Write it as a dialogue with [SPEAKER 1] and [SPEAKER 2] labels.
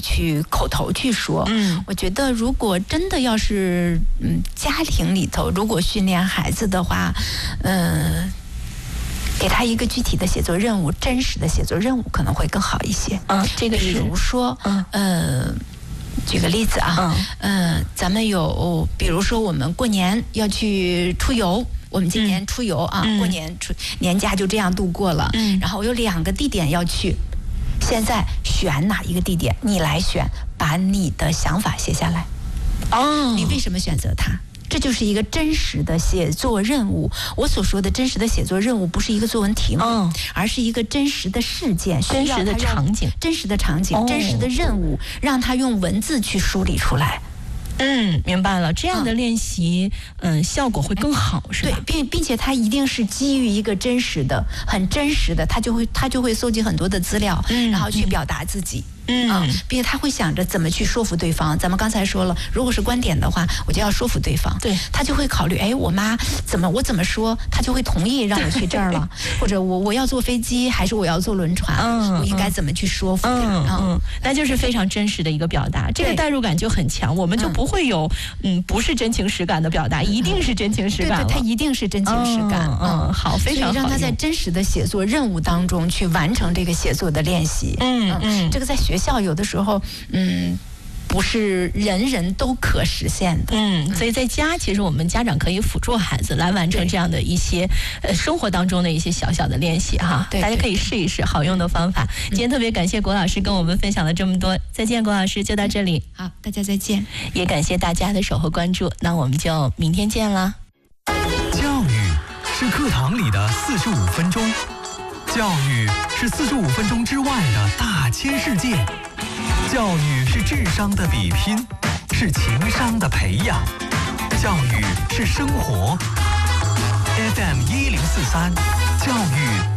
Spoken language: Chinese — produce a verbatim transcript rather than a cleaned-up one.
[SPEAKER 1] 去口头去说。
[SPEAKER 2] 嗯，
[SPEAKER 1] 我觉得如果真的要是嗯家庭里头如果训练孩子的话，嗯。给他一个具体的写作任务，真实的写作任务可能会更好一些。
[SPEAKER 2] 嗯，这个是，
[SPEAKER 1] 比如说，嗯，呃，举个例子啊，嗯、呃，咱们有，比如说我们过年要去出游，我们今年出游啊，
[SPEAKER 2] 嗯、
[SPEAKER 1] 过年出年假就这样度过了。
[SPEAKER 2] 嗯，
[SPEAKER 1] 然后有两个地点要去，现在选哪一个地点？你来选，把你的想法写下来。
[SPEAKER 2] 哦，
[SPEAKER 1] 你为什么选择它？这就是一个真实的写作任务。我所说的真实的写作任务，不是一个作文题目，
[SPEAKER 2] 嗯、
[SPEAKER 1] 而是一个真实的事件、
[SPEAKER 2] 真实的场景、
[SPEAKER 1] 真实的场景、哦、真实的任务，让他用文字去梳理出来。
[SPEAKER 2] 嗯，明白了。这样的练习，嗯、呃，效果会更好，是吧？
[SPEAKER 1] 对，并并且它一定是基于一个真实的、很真实的，他就会他就会搜集很多的资料，
[SPEAKER 2] 嗯、
[SPEAKER 1] 然后去表达自己。
[SPEAKER 2] 嗯
[SPEAKER 1] 啊，并且他会想着怎么去说服对方。咱们刚才说了，如果是观点的话，我就要说服对方。
[SPEAKER 2] 对，
[SPEAKER 1] 他就会考虑，哎，我妈怎么我怎么说，他就会同意让我去这儿了。或者我我要坐飞机，还是我要坐轮船？
[SPEAKER 2] 嗯，
[SPEAKER 1] 我应该怎么去说服他？
[SPEAKER 2] 嗯嗯，那就是非常真实的一个表达，这个代入感就很强，我们就不会有嗯不是真情实感的表达，一定是真情实感。
[SPEAKER 1] 对对，他一定是真情实感。
[SPEAKER 2] 嗯，好，非常好，
[SPEAKER 1] 所以让他在真实的写作任务当中去完成这个写作的练习。
[SPEAKER 2] 嗯嗯，
[SPEAKER 1] 这个在学校有的时候。嗯，不是人人都可实现的。
[SPEAKER 2] 嗯，所以在家，其实我们家长可以辅助孩子来完成这样的一些呃生活当中的一些小小的练习哈。
[SPEAKER 1] 对，
[SPEAKER 2] 大家可以试一试好用的方法。今天特别感谢郭老师跟我们分享了这么多，再见，郭老师，就到这里。
[SPEAKER 1] 好，大家再见。
[SPEAKER 2] 也感谢大家的守候关注，那我们就明天见啦。
[SPEAKER 3] 教育是课堂里的四十五分钟，教育是四十五分钟之外的大千世界。教育是智商的比拼，是情商的培养，教育是生活。F M 一零四三，教育